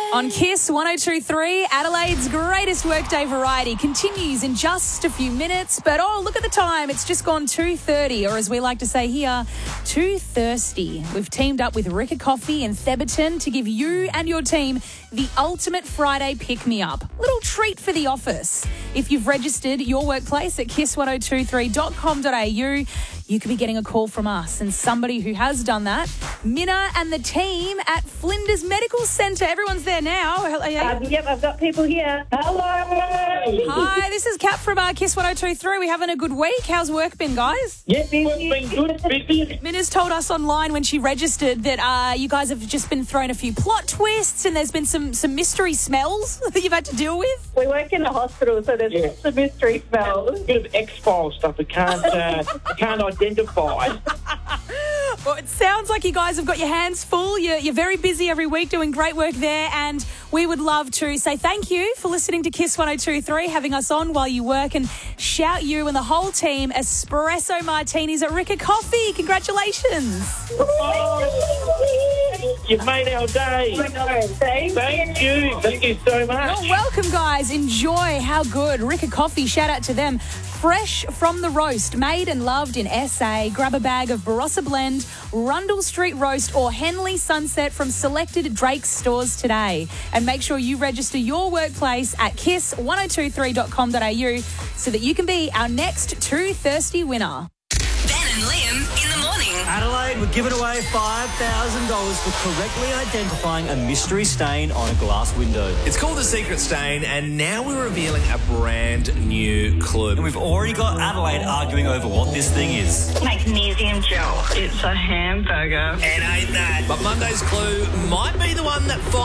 On Kiss 102.3, Adelaide's greatest workday variety continues in just a few minutes. But, look at the time. It's just gone 2:30, or as we like to say here, 2:thirsty. We've teamed up with Ricca Coffee in Theberton to give you and your team the ultimate Friday pick-me-up. Little treat for the office. If you've registered your workplace at kiss1023.com.au, you could be getting a call from us and somebody who has done that. Minna and the team at Flinders Medical Centre. Everyone's there now. Yep, I've got people here. Hello. Hi, this is Kat from Kiss 102.3. We having a good week? How's work been, guys? Yeah, Work's been good, busy. Minna's told us online when she registered that you guys have just been thrown a few plot twists and there's been some mystery smells that you've had to deal with. We work in a hospital, so there's lots of mystery smells. A bit of X-Files stuff we can't identify. Well, it sounds like you guys have got your hands full. You're very busy every week doing great work there, and we would love to say thank you for listening to Kiss 102.3, having us on while you work, and shout you and the whole team espresso martinis at Ricca Coffee. Congratulations. You've made our day. Thank you. Thank you so much. You're welcome, guys. Enjoy. How good. Ricca Coffee, shout out to them. Fresh from the roast, made and loved in SA. Grab a bag of Barossa Blend, Rundle Street Roast or Henley Sunset from selected Drake's stores today. And make sure you register your workplace at kiss1023.com.au so that you can be our next Too Thirsty winner. Ben and Liam in the morning. Adelaide, we're giving away $5,000 for correctly identifying a mystery stain on a glass window. It's called The Secret Stain, and now we're revealing a brand new clue. And we've already got Adelaide arguing over what this thing is. Magnesium gel. It's a hamburger. It ain't that. But Monday's clue might be the one that finds